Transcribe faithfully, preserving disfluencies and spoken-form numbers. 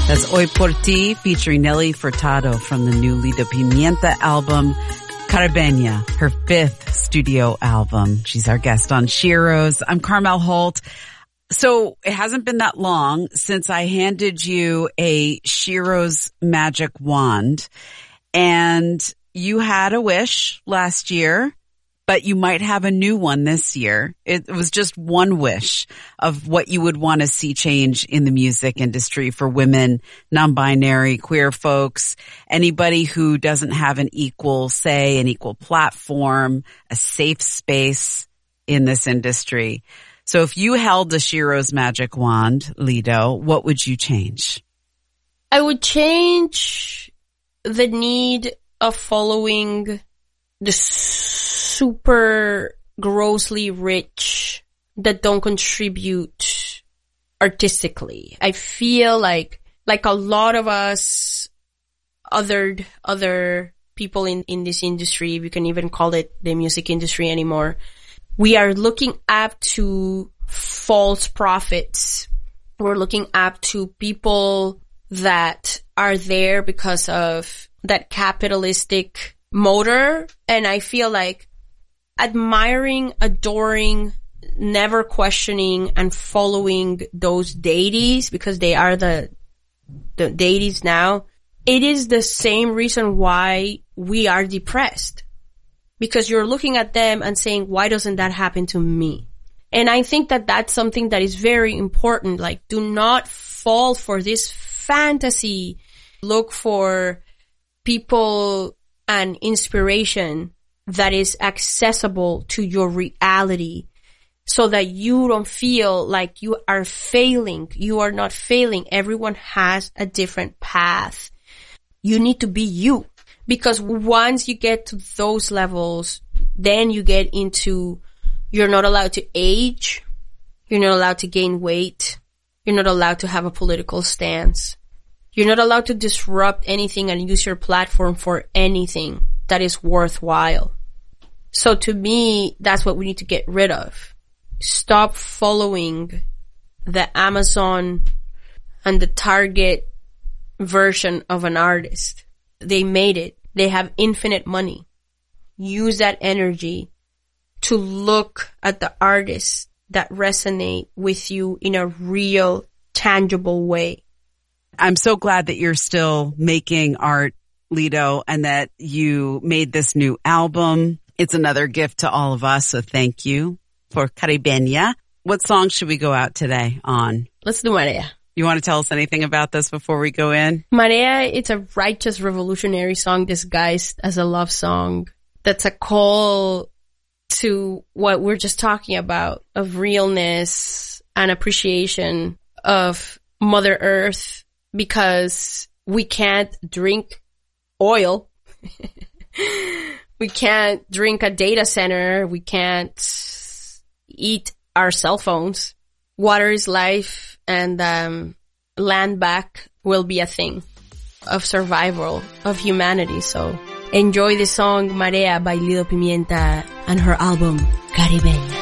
That's Hoy Por Ti featuring Nelly Furtado from the new Lido Pimienta album, Caribeña, her fifth studio album. She's our guest on Sheroes. I'm Carmel Holt. So it hasn't been that long since I handed you a Sheroes magic wand, and you had a wish last year, but you might have a new one this year. It was just one wish of what you would want to see change in the music industry for women, non-binary, queer folks, anybody who doesn't have an equal say, an equal platform, a safe space in this industry. So if you held the Sheroes magic wand, Lido, what would you change? I would change the need of following the super grossly rich that don't contribute artistically. I feel like, like a lot of us, other, other people in, in this industry, we can even call it the music industry anymore, we are looking up to false prophets. We're looking up to people that are there because of that capitalistic motor. And I feel like admiring, adoring, never questioning and following those deities, because they are the, the deities now, it is the same reason why we are depressed. Because you're looking at them and saying, why doesn't that happen to me? And I think that that's something that is very important. Like, do not fall for this fantasy. Look for people and inspiration that is accessible to your reality so that you don't feel like you are failing. You are not failing. Everyone has a different path. You need to be you, because once you get to those levels, then you get into, you're not allowed to age. You're not allowed to gain weight. You're not allowed to have a political stance. You're not allowed to disrupt anything and use your platform for anything that is worthwhile. So to me, that's what we need to get rid of. Stop following the Amazon and the Target version of an artist. They made it. They have infinite money. Use that energy to look at the artists that resonate with you in a real, tangible way. I'm so glad that you're still making art, Lido, and that you made this new album. It's another gift to all of us, so thank you for Caribeña. What song should we go out today on? Let's do Marea. You want to tell us anything about this before we go in? Marea, it's a righteous revolutionary song disguised as a love song. That's a call to what we're just talking about, of realness and appreciation of Mother Earth, because we can't drink oil. We can't drink a data center. We can't eat our cell phones. Water is life, and um, land back will be a thing of survival of humanity. So enjoy the song Marea by Lido Pimienta and her album Caribeña.